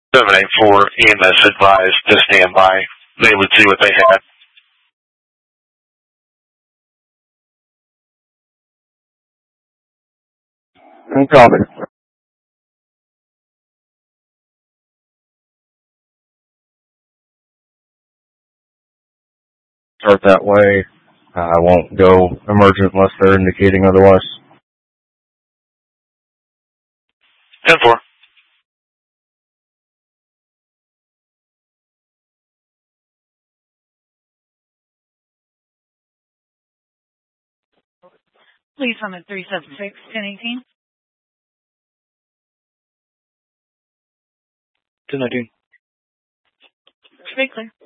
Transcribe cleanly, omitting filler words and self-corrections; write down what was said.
784 EMS advised to stand by. They would see what they had. No problem. Start that way. I won't go emergent unless they're indicating otherwise. 10-4. Please, I'm at 376, 1018. 1019. Stay clear.